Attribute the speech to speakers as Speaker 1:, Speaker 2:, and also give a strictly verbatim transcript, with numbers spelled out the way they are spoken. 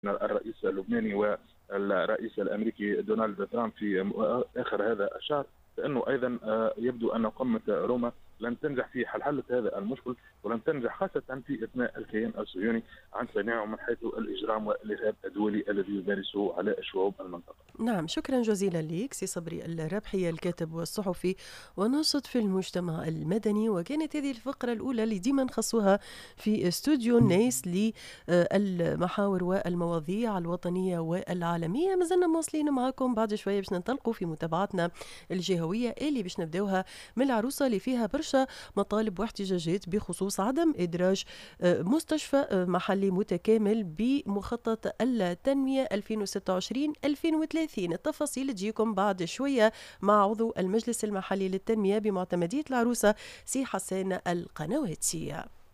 Speaker 1: الرئيس اللبناني والرئيس الامريكي دونالد ترامب في اخر هذا الشهر، فانه ايضا يبدو ان قمه روما لن تنجح في حل حل هذا المشكل، ولن تنجح خاصه في اثناء الكيان الصهيوني عن صناعه من حيث الاجرام والارهاب الدولي الذي يمارسه على الشعوب المنطقه.
Speaker 2: نعم، شكرا جزيلا لك سي صبري الرابحي، الكاتب والصحفي وناشط في المجتمع المدني. وكانت هذه الفقرة الأولى اللي ديما نخصوها في استوديو الناس للمحاور والمواضيع الوطنية والعالمية. مازلنا مواصلين معكم، بعد شوية باش ننطلقوا في متابعتنا الجهوية اللي باش نبداوها من العروسة اللي فيها برشا مطالب واحتجاجات بخصوص عدم إدراج مستشفى محلي متكامل بمخطط التنمية ألفين وستة وعشرين ألفين وثلاثين. التفاصيل تجيكم بعد شوية مع عضو المجلس المحلي للتنمية بمعتمدية العروسة سي حسان القنواتي.